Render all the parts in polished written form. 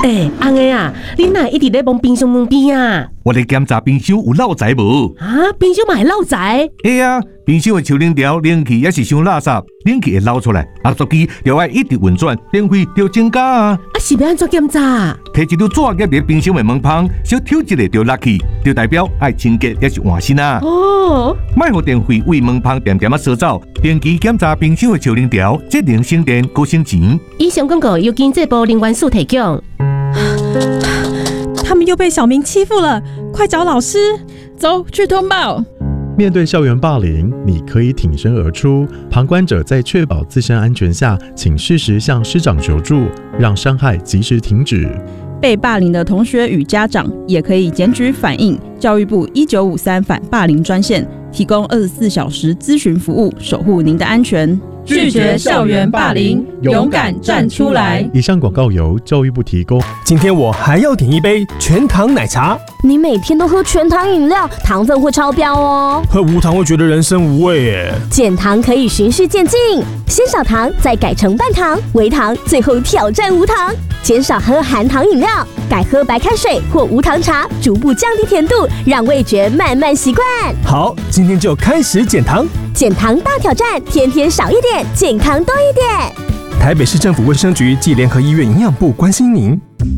安个啊，你哪一直在帮冰箱门边啊？ 我咧检查冰箱有漏财无？ 啊，冰箱嘛会漏财？ 冰箱的抽冷条冷气也是伤垃圾，冷气会漏出来，压缩机就要一直运转，电费就增加啊！ 是要安怎检查？ 摕一条纸夹伫冰箱的门旁，小挑一个就落去，就代表爱清洁也是换新啊！莫互电费为门旁点点烧走，定期检查冰箱的抽冷条，节能省电，高省钱。 以上广告由经济部能源署提供。 他们又被小明欺负了，快找老师！ 走去通报。 面对校园霸凌，你可以挺身而出。旁观者在确保自身安全下，请适时向师长求助，让伤害及时停止。 被霸凌的同学与家长也可以检举反映教育部1953反霸凌专线，提供24小时咨询服务，守护您的安全。 拒绝校园霸凌，勇敢站出来。 以上广告由教育部提供。 今天我还要点一杯全糖奶茶。 你每天都喝全糖饮料，糖分会超标哦。 喝无糖会觉得人生无味耶。 减糖可以循序渐进，先少糖，再改成半糖、微糖，最后挑战无糖。减少喝含糖饮料，改喝白开水或无糖茶，逐步降低甜度，让味觉慢慢习惯。 好，今天就开始减糖。 减糖大挑战，天天少一点，健康多一点。 台北市政府卫生局暨联合医院营养部关心您。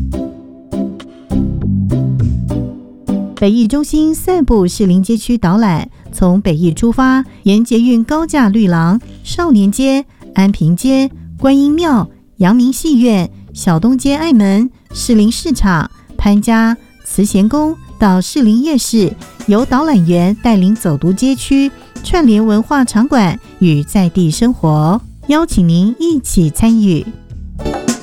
北艺中心散步士林街区导览，从北艺出发，沿捷运高架绿廊、少年街、安平街、观音庙、阳明戏院、小东街爱门、士林市场、潘家、慈贤宫到士林夜市，由导览员带领走读街区，串联文化场馆与在地生活，邀请您一起参与。